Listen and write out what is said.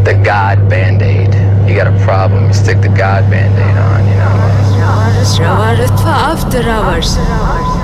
The God Band-Aid. You got a problem, you stick the God Band-Aid on, you know. After hours.